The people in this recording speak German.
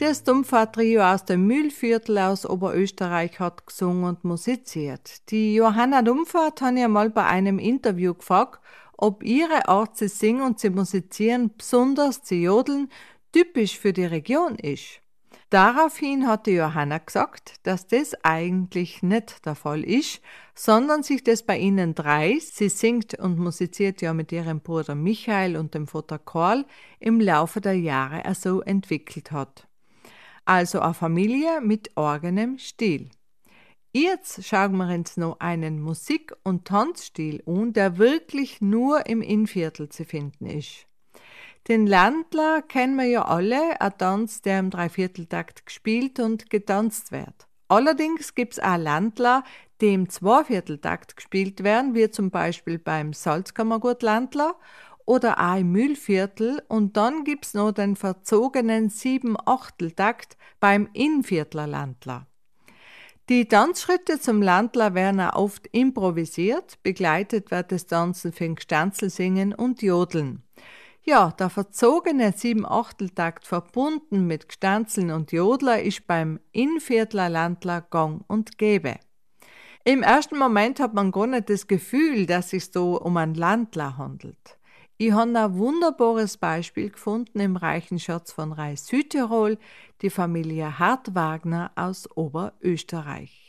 Das Dumpfer-Trio aus dem Mühlviertel aus Oberösterreich hat gesungen und musiziert. Die Johanna Dumpfert hat ja mal bei einem Interview gefragt, ob ihre Art zu singen und zu musizieren, besonders zu jodeln, typisch für die Region ist. Daraufhin hat die Johanna gesagt, dass das eigentlich nicht der Fall ist, sondern sich das bei ihnen drei, sie singt und musiziert ja mit ihrem Bruder Michael und dem Vater Karl, im Laufe der Jahre so entwickelt hat. Also eine Familie mit eigenem Stil. Jetzt schauen wir uns noch einen Musik- und Tanzstil an, der wirklich nur im Innviertel zu finden ist. Den Landler kennen wir ja alle, ein Tanz, der im Dreivierteltakt gespielt und getanzt wird. Allerdings gibt es auch Landler, die im Zweivierteltakt gespielt werden, wie zum Beispiel beim Salzkammergut-Landler oder auch im Mühlviertel, und dann gibt es noch den verzogenen 7/8-Takt beim Innviertler Landler. Die Tanzschritte zum Landler werden auch oft improvisiert, begleitet wird das Tanzen von Gstanzelsingen und Jodeln. Ja, der verzogene 7/8-Takt verbunden mit Gstanzeln und Jodler ist beim Innviertler Landler gang und gäbe. Im ersten Moment hat man gar nicht das Gefühl, dass es sich so um einen Landler handelt. Ich habe ein wunderbares Beispiel gefunden im reichen Schatz von Reis Südtirol, die Familie Hartwagner aus Oberösterreich.